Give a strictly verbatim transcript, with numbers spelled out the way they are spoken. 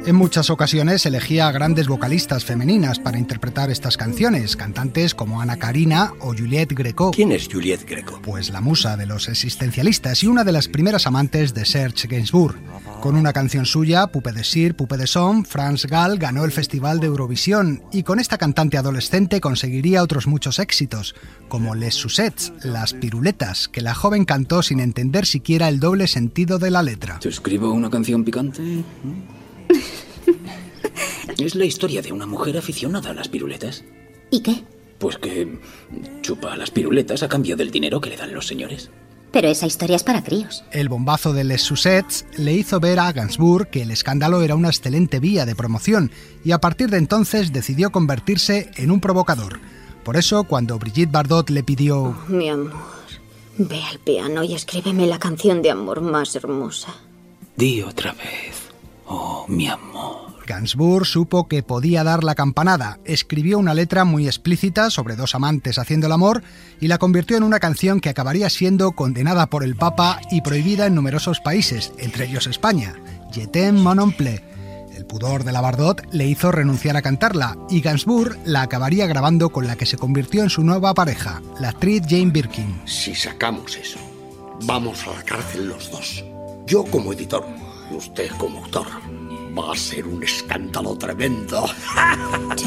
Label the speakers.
Speaker 1: En muchas ocasiones elegía a grandes vocalistas femeninas para interpretar estas canciones, cantantes como Anna Karina o Juliette Gréco.
Speaker 2: ¿Quién es Juliette Gréco?
Speaker 1: Pues la musa de los existencialistas y una de las primeras amantes de Serge Gainsbourg. Con una canción suya, Poupée de Cire, Poupée de Son, France Gall ganó el Festival de Eurovisión y con esta cantante adolescente conseguiría otros muchos éxitos, como Les Sucettes, Las Piruletas, que la joven cantó sin entender siquiera el doble sentido de la letra.
Speaker 2: ¿Te escribo una canción picante? Es la historia de una mujer aficionada a las piruletas.
Speaker 3: ¿Y qué?
Speaker 2: Pues que chupa las piruletas a cambio del dinero que le dan los señores.
Speaker 3: Pero esa historia es para críos.
Speaker 1: El bombazo de Les Sucettes le hizo ver a Gainsbourg que el escándalo era una excelente vía de promoción y a partir de entonces decidió convertirse en un provocador. Por eso, cuando Brigitte Bardot le pidió...
Speaker 4: Oh, mi amor, ve al piano y escríbeme la canción de amor más hermosa.
Speaker 2: Di otra vez, oh, mi amor.
Speaker 1: Gainsbourg supo que podía dar la campanada, escribió una letra muy explícita sobre dos amantes haciendo el amor y la convirtió en una canción que acabaría siendo condenada por el Papa y prohibida en numerosos países, entre ellos España. Je t'aime mon oncle. El pudor de la Bardot le hizo renunciar a cantarla y Gainsbourg la acabaría grabando con la que se convirtió en su nueva pareja, la actriz Jane Birkin.
Speaker 5: Si sacamos eso, vamos a la cárcel los dos. Yo como editor y usted como autor. Va a ser un escándalo tremendo.